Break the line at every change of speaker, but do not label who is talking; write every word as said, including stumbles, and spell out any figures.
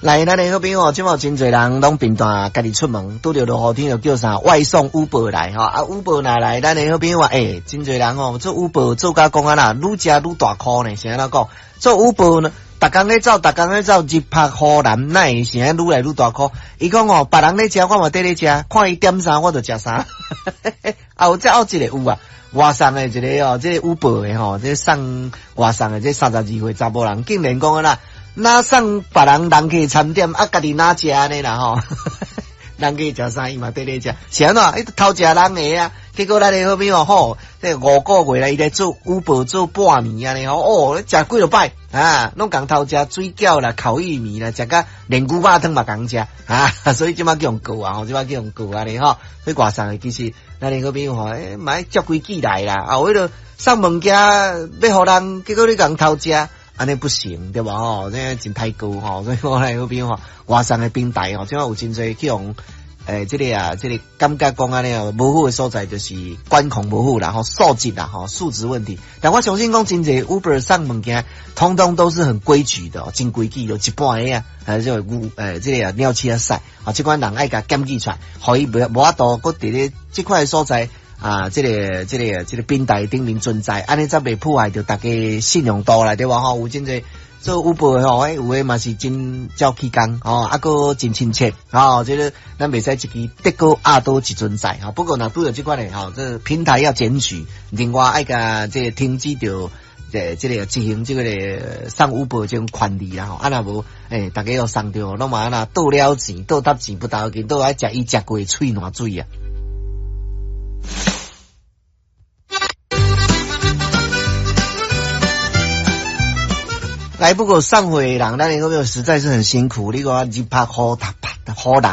来，咱的好朋友，即马真侪人拢频段家己出门，拄着落雨天就叫啥外送 Uber 来吼，啊 Uber 拿来，咱的好朋友话，诶、欸，真侪人哦，做 Uber 做甲讲啊啦，愈食愈大箍呢，是安怎讲？做 Uber 呢，逐工咧走，逐工咧走，日拍雨淋，哪会是安愈来愈大箍？伊讲哦，别人咧食，我嘛得咧食，看伊点啥我就食啥。啊，有只有一个有啊。外送的一个哦，这个 Uber 的吼，这送外送的这三十二岁查某人，竟然讲啦，哪送别人人客餐点，啊，家己哪食呢啦吼？人客食啥伊嘛得咧食，是安怎？伊偷食人的啊，结果咱的好朋友吼，这五个月来伊在做 Uber 做半年啊，吼，哦，食几落摆啊，拢共偷食水饺啦、烤玉米啦，食甲连牛肉汤嘛共食啊，所以即马叫人告啊，吼，即马叫人告啊咧吼，所以外送的其实。咱个朋友吼，诶，买接规矩来啦，啊，为了送物件要互人，结果你共偷食，安尼不行，对吧？吼，这真太高吼，所以我来个朋友吼，外送的平台吼，即有真侪去用，诶，这个啊，这个感觉讲安尼哦，无好的所在就是管控无好啦，吼，素质啦，吼，素质问题。但我相信讲真侪 Uber 送物件，通通都是很规矩的，真规矩，有一半个啊，呃，这个乌，诶，这个啊，鸟鼠啊屎。啊，这款人爱甲检举出来，互伊无无法度，搁伫咧这块所在啊，这个这个这个平台顶面存在，安尼才袂破坏着大家信用度啦，对吧？吼，有真侪做 Uber 吼，诶，有诶嘛是真照起工，吼，啊个真亲切，吼，这个咱袂使一支得过压多一存在，吼。不过若拄着这款诶，吼，这平台要检举，另外爱甲这个停止着。这这个执行这个送 Uber 这种权利啦吼，啊若无诶，大家要送着，拢嘛啊若倒了钱，倒搭钱不倒紧，倒爱食伊食过喙烂水啊！来，不过送货的人，咱个个实在是很辛苦，你讲日拍雨打雨淋。